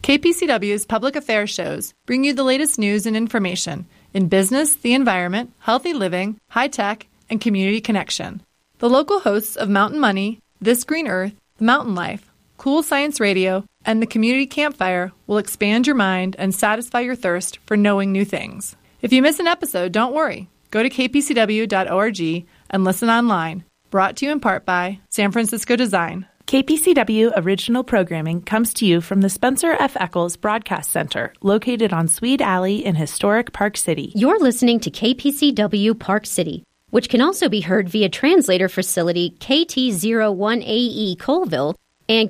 KPCW's public affairs shows bring you the latest news and information in business, the environment, healthy living, high tech, and community connection. The local hosts of Mountain Money, This Green Earth, The Mountain Life, Cool Science Radio, and the Community Campfire will expand your mind and satisfy your thirst for knowing new things. If you miss an episode, don't worry. Go to kpcw.org and listen online. Brought to you in part by San Francisco Design. KPCW original programming comes to you from the Spencer F. Eccles Broadcast Center, located on Swede Alley in historic Park City. You're listening to KPCW Park City, which can also be heard via translator facility KT01AE Colville and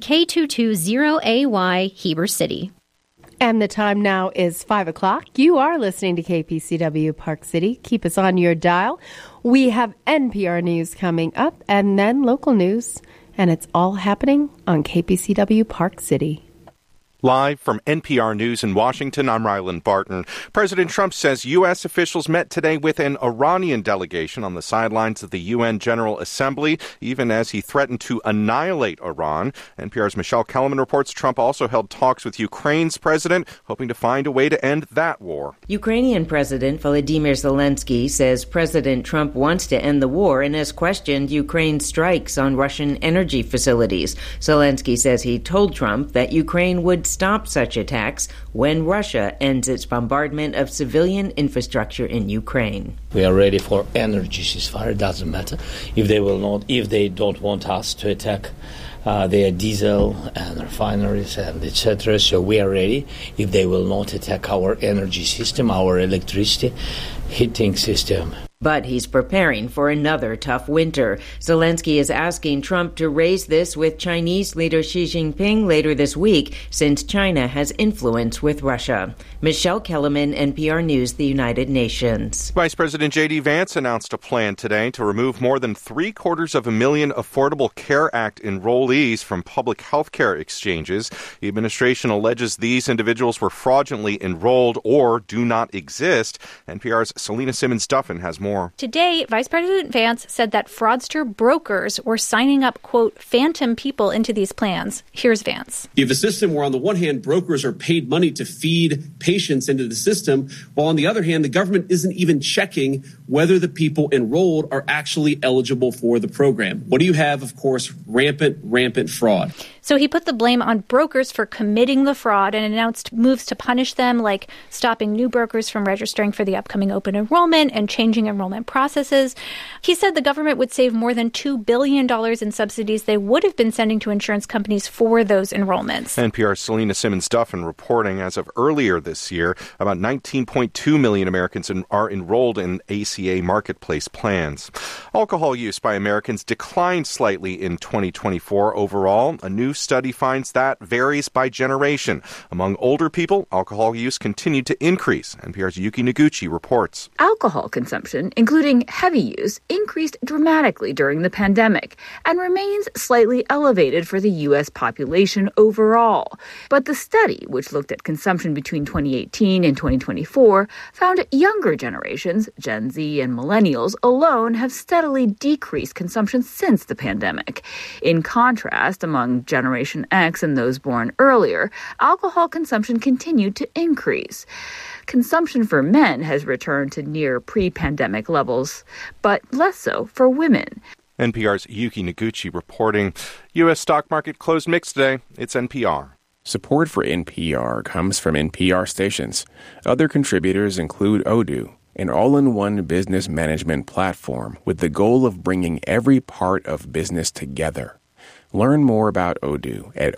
K220AY Heber City. And the time now is 5 o'clock. You are listening to KPCW Park City. Keep us on your dial. We have NPR News coming up and then local news. And it's all happening on KPCW Park City. Live from NPR News in Washington, I'm Ryland Barton. President Trump says U.S. officials met today with an Iranian delegation on the sidelines of the UN General Assembly, even as he threatened to annihilate Iran. NPR's Michelle Kellerman reports Trump also held talks with Ukraine's president, hoping to find a way to end that war. Ukrainian President Volodymyr Zelensky says President Trump wants to end the war and has questioned Ukraine's strikes on Russian energy facilities. Zelensky says he told Trump that Ukraine would stop such attacks when Russia ends its bombardment of civilian infrastructure in Ukraine. We are ready for energy ceasefire. It doesn't matter if they don't want us to attack their diesel and refineries and etc. So we are ready if they will not attack our energy system, our electricity heating system. But he's preparing for another tough winter. Zelensky is asking Trump to raise this with Chinese leader Xi Jinping later this week, since China has influence with Russia. Michelle Kellerman, NPR News, the United Nations. Vice President J.D. Vance announced a plan today to remove more than 750,000 Affordable Care Act enrollees from public health care exchanges. The administration alleges these individuals were fraudulently enrolled or do not exist. NPR's Selena Simmons-Duffin has more. Today, Vice President Vance said that fraudster brokers were signing up, quote, phantom people into these plans. Here's Vance. You have a system where, on the one hand, brokers are paid money to feed patients into the system, while on the other hand, the government isn't even checking whether the people enrolled are actually eligible for the program. What do you have? Of course, rampant fraud. So he put the blame on brokers for committing the fraud and announced moves to punish them, like stopping new brokers from registering for the upcoming open enrollment and changing enrollment processes. He said the government would save more than $2 billion in subsidies they would have been sending to insurance companies for those enrollments. NPR's Selena Simmons-Duffin reporting as of earlier this year, about 19.2 million Americans are enrolled in ACA marketplace plans. Alcohol use by Americans declined slightly in 2024 overall. A new study finds that varies by generation. Among older people, alcohol use continued to increase. NPR's Yuki Noguchi reports. Alcohol consumption, including heavy use, increased dramatically during the pandemic and remains slightly elevated for the U.S. population overall. But the study, which looked at consumption between 2018 and 2024, found younger generations, Gen Z and millennials alone, have steadily decreased consumption since the pandemic. In contrast, among Generation X and those born earlier, alcohol consumption continued to increase. Consumption for men has returned to near pre-pandemic levels, but less so for women. NPR's Yuki Noguchi reporting. U.S. stock market closed mixed today. It's NPR. Support for NPR comes from NPR stations. Other contributors include Odoo, an all-in-one business management platform with the goal of bringing every part of business together. Learn more about Odoo at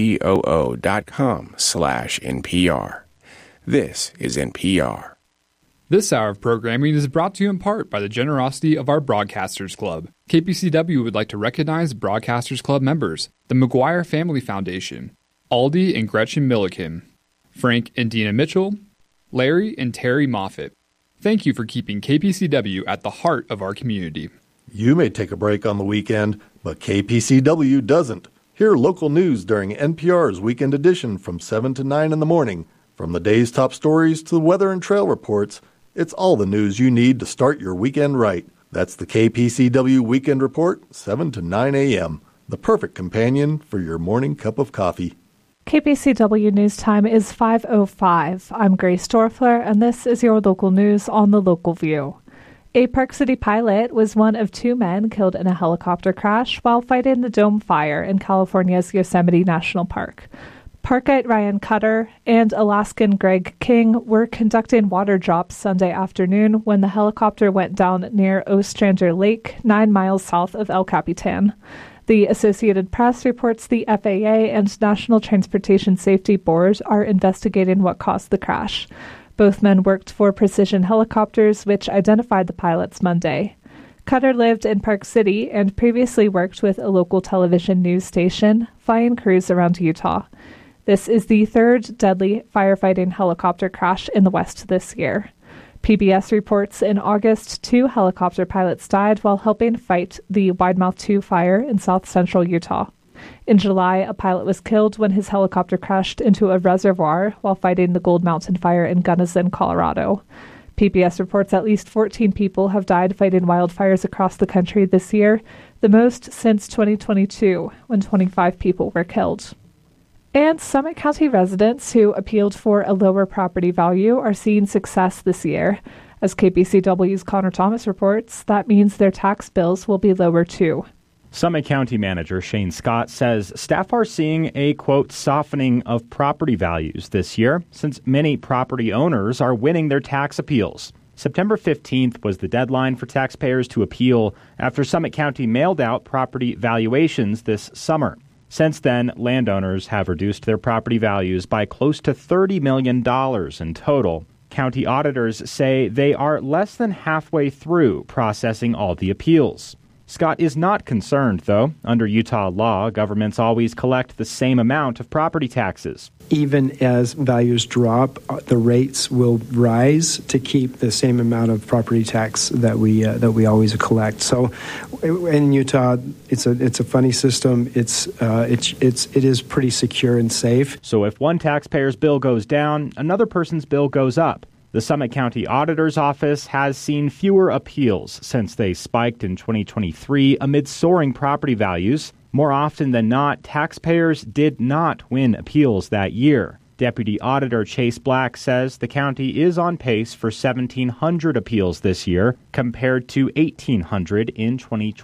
odoo.com/NPR. This is NPR. This hour of programming is brought to you in part by the generosity of our Broadcasters Club. KPCW would like to recognize Broadcasters Club members, the McGuire Family Foundation, Aldi and Gretchen Milliken, Frank and Dina Mitchell, Larry and Terry Moffitt. Thank you for keeping KPCW at the heart of our community. You may take a break on the weekend, but KPCW doesn't. Hear local news during NPR's Weekend Edition from 7 to 9 in the morning. From the day's top stories to the weather and trail reports, it's all the news you need to start your weekend right. That's the KPCW Weekend Report, 7 to 9 a.m., the perfect companion for your morning cup of coffee. KPCW News Time is 5:05. I'm Grace Dorfler, and this is your local news on the Local View. A Park City pilot was one of 2 men killed in a helicopter crash while fighting the Dome Fire in California's Yosemite National Park. Parkite Ryan Cutter and Alaskan Greg King were conducting water drops Sunday afternoon when the helicopter went down near Ostrander Lake, 9 miles south of El Capitan. The Associated Press reports the FAA and National Transportation Safety Board are investigating what caused the crash. Both men worked for Precision Helicopters, which identified the pilots Monday. Cutter lived in Park City and previously worked with a local television news station, flying crews around Utah. This is the 3rd deadly firefighting helicopter crash in the West this year. PBS reports in August 2 helicopter pilots died while helping fight the Widemouth 2 fire in south-central Utah. In July, a pilot was killed when his helicopter crashed into a reservoir while fighting the Gold Mountain fire in Gunnison, Colorado. PBS reports at least 14 people have died fighting wildfires across the country this year, the most since 2022, when 25 people were killed. And Summit County residents who appealed for a lower property value are seeing success this year. As KPCW's Connor Thomas reports, that means their tax bills will be lower too. Summit County Manager Shane Scott says staff are seeing a, quote, softening of property values this year since many property owners are winning their tax appeals. September 15th was the deadline for taxpayers to appeal after Summit County mailed out property valuations this summer. Since then, landowners have reduced their property values by close to $30 million in total. County auditors say they are less than halfway through processing all the appeals. Scott is not concerned, though. Under Utah law, governments always collect the same amount of property taxes. Even as values drop, the rates will rise to keep the same amount of property tax that we always collect. So, in Utah, it's a funny system. It is pretty secure and safe. So, if one taxpayer's bill goes down, another person's bill goes up. The Summit County Auditor's Office has seen fewer appeals since they spiked in 2023 amid soaring property values. More often than not, taxpayers did not win appeals that year. Deputy Auditor Chase Black says the county is on pace for 1,700 appeals this year, compared to 1,800 in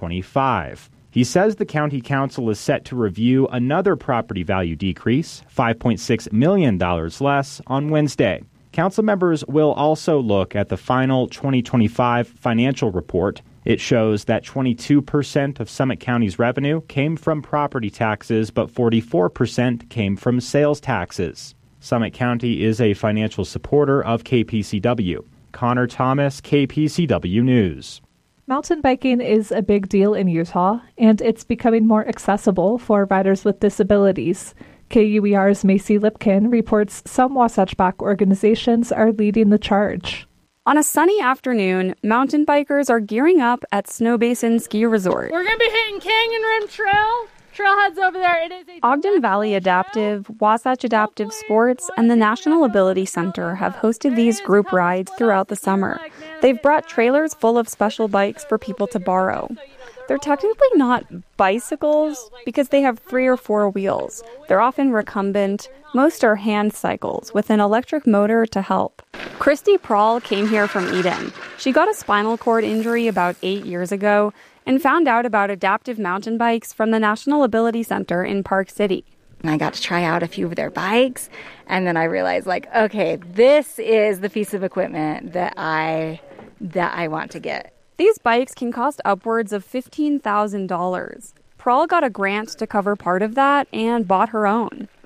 2025. He says the county council is set to review another property value decrease, $5.6 million less, on Wednesday. Council members will also look at the final 2025 financial report. It shows that 22% of Summit County's revenue came from property taxes, but 44% came from sales taxes. Summit County is a financial supporter of KPCW. Connor Thomas, KPCW News. Mountain biking is a big deal in Utah, and it's becoming more accessible for riders with disabilities. KUER's Macy Lipkin reports some Wasatch Back organizations are leading the charge. On a sunny afternoon, mountain bikers are gearing up at Snow Basin Ski Resort. We're going to be hitting Canyon Rim Trail. Trailhead's over there. It is Ogden Valley Adaptive, Wasatch Adaptive Sports, and the National Ability Center have hosted these group rides throughout the summer. They've brought trailers full of special bikes for people to borrow. They're technically not bicycles because they have 3 or 4 wheels. They're often recumbent. Most are hand cycles with an electric motor to help. Christy Prawl came here from Eden. She got a spinal cord injury about 8 years ago and found out about adaptive mountain bikes from the National Ability Center in Park City. I got to try out a few of their bikes, and then I realized, okay, this is the piece of equipment that I want to get. These bikes can cost upwards of $15,000. Prawl got a grant to cover part of that and bought her own.